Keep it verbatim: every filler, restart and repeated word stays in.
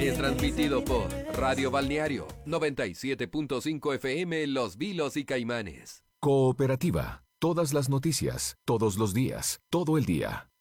Es transmitido por Radio Balneario, noventa y siete punto cinco F M Los Vilos y Caimanes. Cooperativa. Todas las noticias, todos los días, todo el día.